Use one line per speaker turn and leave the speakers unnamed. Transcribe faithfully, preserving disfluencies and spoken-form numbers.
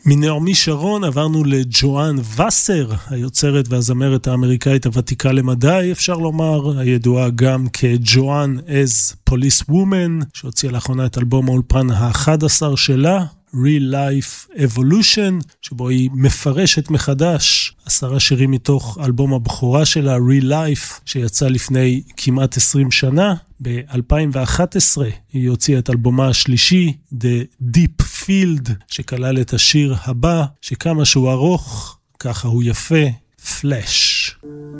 מנעמי שרון עברנו לג'ואן וסר, היוצרת והזמרת האמריקאית הוותיקה למדי, אפשר לומר, הידועה גם כג'ואן as Police Woman, שהוציאה לאחרונה את אלבום האולפן ה-אחד עשר שלה, Real Life Evolution, שבו היא מפרשת מחדש עשרה שירים מתוך אלבום הבכורה שלה, Real Life, שיצא לפני כמעט עשרים שנה. ב-אלפיים ואחת עשרה היא הוציאה את אלבומה השלישי, The Deep Field, שכלל את השיר הבא, שכמה שהוא ארוך, ככה הוא יפה, Flash.